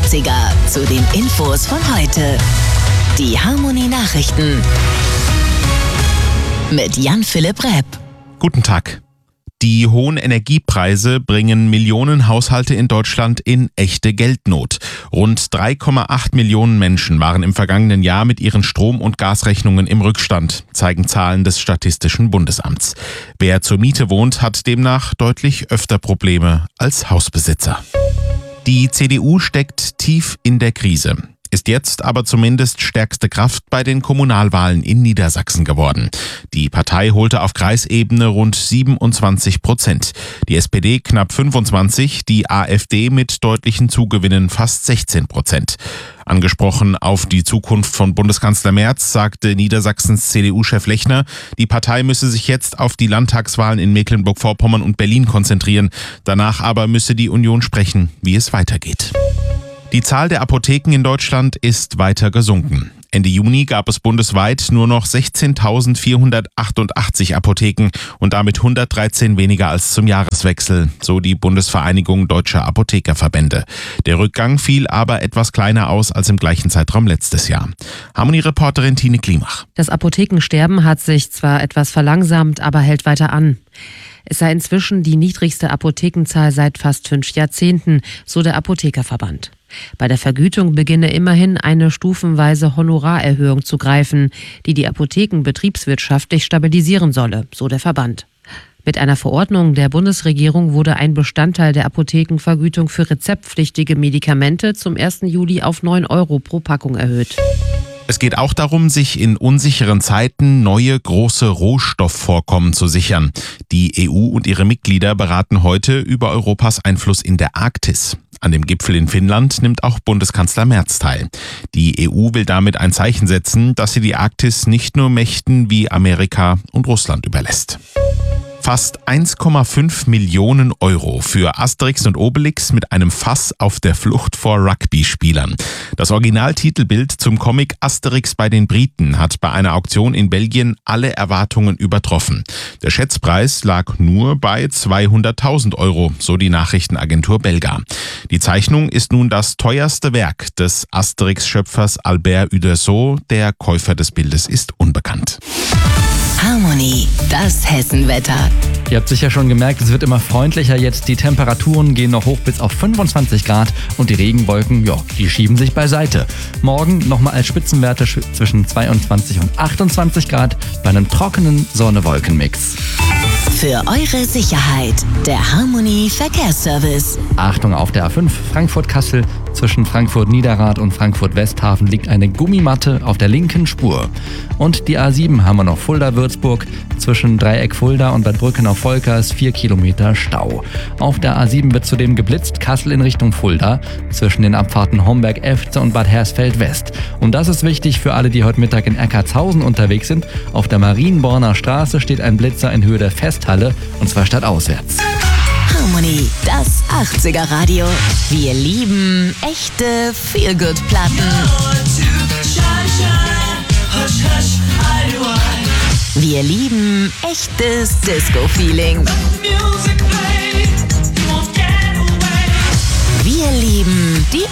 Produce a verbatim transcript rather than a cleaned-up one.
achtziger zu den Infos von heute. Die Harmonie-Nachrichten mit Jan-Philipp Repp. Guten Tag. Die hohen Energiepreise bringen Millionen Haushalte in Deutschland in echte Geldnot. Rund drei Komma acht Millionen Menschen waren im vergangenen Jahr mit ihren Strom- und Gasrechnungen im Rückstand, zeigen Zahlen des Statistischen Bundesamts. Wer zur Miete wohnt, hat demnach deutlich öfter Probleme als Hausbesitzer. Die C D U steckt tief in der Krise. Ist jetzt aber zumindest stärkste Kraft bei den Kommunalwahlen in Niedersachsen geworden. Die Partei holte auf Kreisebene rund siebenundzwanzig Prozent, die S P D knapp fünfundzwanzig, die AfD mit deutlichen Zugewinnen fast sechzehn Prozent. Angesprochen auf die Zukunft von Bundeskanzler Merz sagte Niedersachsens C D U-Chef Lechner, die Partei müsse sich jetzt auf die Landtagswahlen in Mecklenburg-Vorpommern und Berlin konzentrieren. Danach aber müsse die Union sprechen, wie es weitergeht. Die Zahl der Apotheken in Deutschland ist weiter gesunken. Ende Juni gab es bundesweit nur noch sechzehntausendvierhundertachtundachtzig Apotheken und damit hundertdreizehn weniger als zum Jahreswechsel, so die Bundesvereinigung Deutscher Apothekerverbände. Der Rückgang fiel aber etwas kleiner aus als im gleichen Zeitraum letztes Jahr. Harmonie-Reporterin Tine Klimach. Das Apothekensterben hat sich zwar etwas verlangsamt, aber hält weiter an. Es sei inzwischen die niedrigste Apothekenzahl seit fast fünf Jahrzehnten, so der Apothekerverband. Bei der Vergütung beginne immerhin eine stufenweise Honorarerhöhung zu greifen, die die Apotheken betriebswirtschaftlich stabilisieren solle, so der Verband. Mit einer Verordnung der Bundesregierung wurde ein Bestandteil der Apothekenvergütung für rezeptpflichtige Medikamente zum ersten Juli auf neun Euro pro Packung erhöht. Es geht auch darum, sich in unsicheren Zeiten neue große Rohstoffvorkommen zu sichern. Die E U und ihre Mitglieder beraten heute über Europas Einfluss in der Arktis. An dem Gipfel in Finnland nimmt auch Bundeskanzler Merz teil. Die E U will damit ein Zeichen setzen, dass sie die Arktis nicht nur Mächten wie Amerika und Russland überlässt. Fast eins Komma fünf Millionen Euro für Asterix und Obelix mit einem Fass auf der Flucht vor Rugby-Spielern. Das Originaltitelbild zum Comic Asterix bei den Briten hat bei einer Auktion in Belgien alle Erwartungen übertroffen. Der Schätzpreis lag nur bei zweihunderttausend Euro, so die Nachrichtenagentur Belga. Die Zeichnung ist nun das teuerste Werk des Asterix-Schöpfers Albert Uderzo. Der Käufer des Bildes ist unbekannt. Harmonie, das Hessenwetter. Ihr habt sicher schon gemerkt, es wird immer freundlicher jetzt. Die Temperaturen gehen noch hoch bis auf fünfundzwanzig Grad und die Regenwolken, ja, die schieben sich beiseite. Morgen nochmal als Spitzenwerte zwischen zweiundzwanzig und achtundzwanzig Grad bei einem trockenen Sonne-Wolken-Mix. Für eure Sicherheit, der Harmonie Verkehrsservice. Achtung, auf der A fünf Frankfurt-Kassel zwischen Frankfurt-Niederrad und Frankfurt-Westhafen liegt eine Gummimatte auf der linken Spur. Und die A sieben haben wir noch Fulda-Würzburg zwischen Dreieck Fulda und Bad Brückenau-Volkers ist vier Kilometer Stau. Auf der A sieben wird zudem geblitzt, Kassel in Richtung Fulda zwischen den Abfahrten Homberg-Efze und Bad Hersfeld-West. Und das ist wichtig für alle, die heute Mittag in Eckartshausen unterwegs sind. Auf der Marienborner Straße steht ein Blitzer in Höhe der Festhalle und zwar stadtauswärts. Harmonie, das achtziger Radio. Wir lieben echte Feel-Good-Platten. Wir lieben echtes Disco-Feeling. Wir lieben die